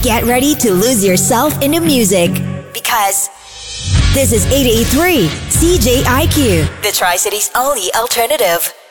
Get ready to lose yourself in the music because this is 88.3 CJIQ, the Tri-City's only alternative.